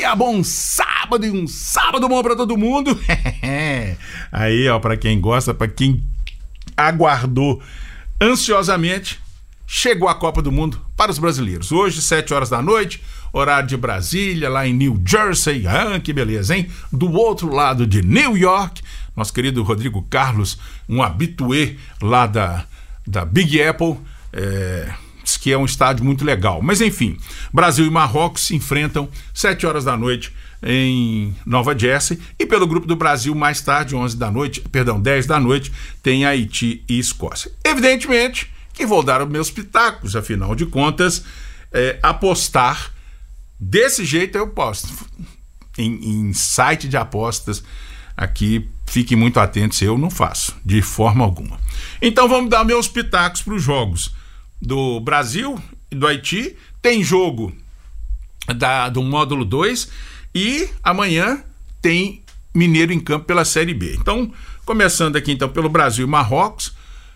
dia, bom sábado e um sábado bom pra todo mundo. Aí, ó, pra quem gosta, pra quem aguardou ansiosamente, chegou a Copa do Mundo para os brasileiros. Hoje, 7 horas da noite, horário de Brasília, lá em New Jersey. Ah, que beleza, hein? Do outro lado de New York, nosso querido Rodrigo Carlos, um habitué lá da Big Apple, diz que é um estádio muito legal. Mas enfim, Brasil e Marrocos se enfrentam 7 horas da noite em Nova Jersey, e pelo grupo do Brasil mais tarde, 10 da noite, tem Haiti e Escócia. Evidentemente que vou dar os meus pitacos, afinal de contas, apostar desse jeito eu posto. Em site de apostas aqui, fiquem muito atentos, eu não faço, de forma alguma. Então vamos dar meus pitacos para os jogos do Brasil e do Haiti. Tem jogo do módulo 2 e amanhã tem Mineiro em campo pela Série B. Então, começando aqui então pelo Brasil e Marrocos.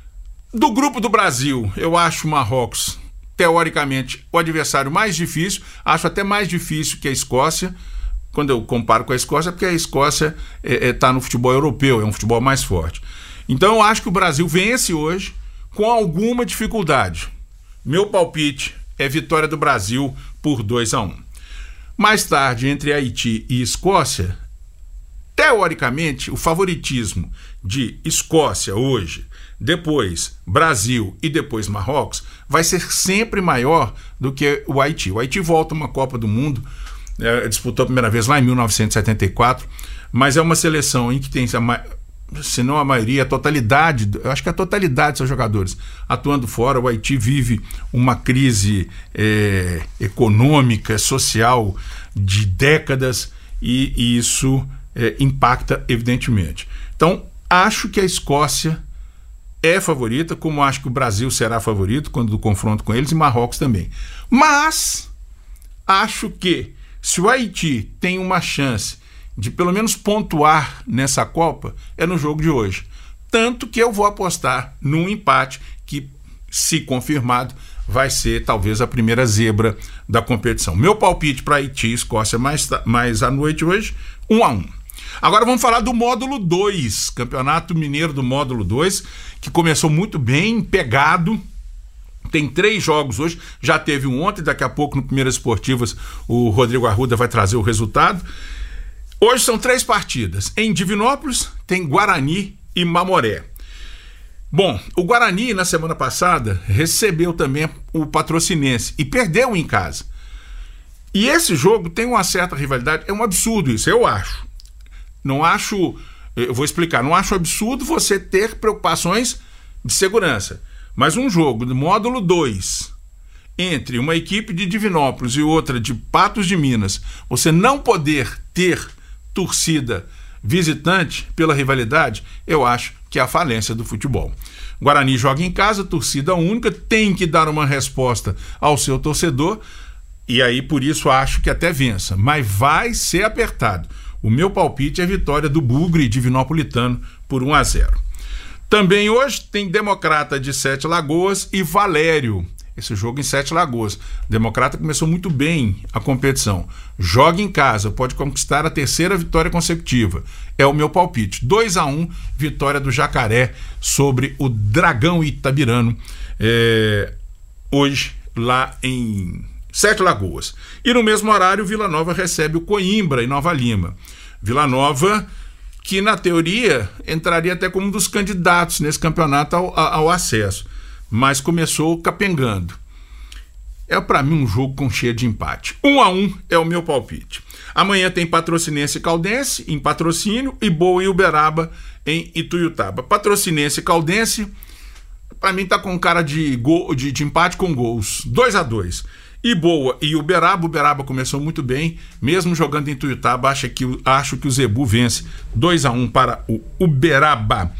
Do grupo do Brasil, eu acho o Marrocos, teoricamente, o adversário mais difícil. Acho até mais difícil que a Escócia. Quando eu comparo com a Escócia, porque a Escócia está no futebol europeu, é um futebol mais forte. Então eu acho que o Brasil vence hoje com alguma dificuldade. Meu palpite é vitória do Brasil por 2-1. Mais tarde, entre Haiti e Escócia, teoricamente, o favoritismo de Escócia hoje, depois Brasil e depois Marrocos, vai ser sempre maior do que o Haiti. O Haiti volta a uma Copa do Mundo, disputou a primeira vez lá em 1974, mas é uma seleção em que tem, se não a maioria, a totalidade, eu acho que a totalidade dos seus jogadores atuando fora. O Haiti vive uma crise econômica, social de décadas, e isso impacta evidentemente. Então, acho que a Escócia é favorita, como acho que o Brasil será favorito quando do confronto com eles, e Marrocos também. Mas acho que se o Haiti tem uma chance de pelo menos pontuar nessa Copa, é no jogo de hoje. Tanto que eu vou apostar num empate que, se confirmado, vai ser talvez a primeira zebra da competição. Meu palpite para Haiti e Escócia mais à noite hoje, 1-1. Agora vamos falar do módulo 2, Campeonato Mineiro do módulo 2, que começou muito bem, pegado. Tem 3 jogos hoje, já teve um ontem, daqui a pouco no Primeiras Esportivas o Rodrigo Arruda vai trazer o resultado. Hoje são 3 partidas. Em Divinópolis tem Guarani e Mamoré. Bom, o Guarani na semana passada recebeu também o Patrocinense e perdeu em casa. E esse jogo tem uma certa rivalidade, é um absurdo isso, eu acho. Não acho, eu vou explicar, não acho absurdo você ter preocupações de segurança. Mas um jogo do módulo 2, entre uma equipe de Divinópolis e outra de Patos de Minas, você não poder ter torcida visitante pela rivalidade, eu acho que é a falência do futebol. Guarani joga em casa, torcida única, tem que dar uma resposta ao seu torcedor, e aí por isso acho que até vença, mas vai ser apertado. O meu palpite é a vitória do Bugre Divinopolitano por 1-0. Também hoje tem Democrata de Sete Lagoas e Valério. Esse jogo em Sete Lagoas. Democrata começou muito bem a competição. Joga em casa, pode conquistar a 3ª vitória consecutiva. É o meu palpite. 2-1, vitória do Jacaré sobre o Dragão Itabirano. Hoje, lá em Sete Lagoas. E no mesmo horário, Vila Nova recebe o Coimbra em Nova Lima. Vila Nova, que na teoria entraria até como um dos candidatos nesse campeonato ao acesso, mas começou capengando. É para mim um jogo com cheio de empate. 1-1 é o meu palpite. Amanhã tem Patrocinense e Caldense em Patrocínio e Boa e Uberaba em Ituiutaba. Patrocinense e Caldense, para mim tá com cara de empate com gols, 2-2. E Boa e Uberaba começou muito bem, mesmo jogando em Ituiutaba, acho que o Zebu vence 2-1 para o Uberaba.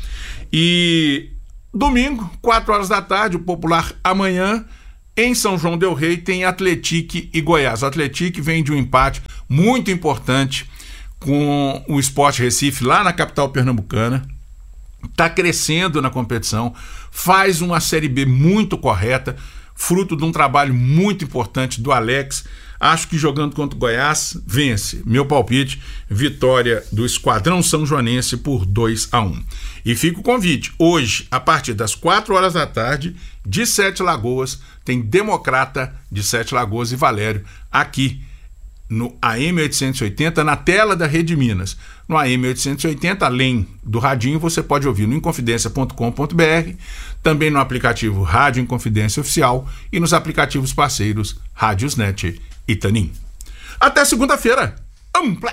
E domingo, 4 horas da tarde, o popular amanhã, em São João del Rei, tem Atlético e Goiás. O Atlético vem de um empate muito importante com o Sport Recife, lá na capital pernambucana. Está crescendo na competição, faz uma Série B muito correta, fruto de um trabalho muito importante do Alex Acho que jogando contra o Goiás, vence. Meu palpite, vitória do Esquadrão São Joanense por 2-1. E fica o convite, hoje, a partir das 4 horas da tarde, de Sete Lagoas, tem Democrata de Sete Lagoas e Valério aqui no AM 880, na tela da Rede Minas. No AM 880, além do radinho, você pode ouvir no inconfidencia.com.br, também no aplicativo Rádio Inconfidência Oficial e nos aplicativos parceiros Rádiosnet e Tanin. Até segunda-feira.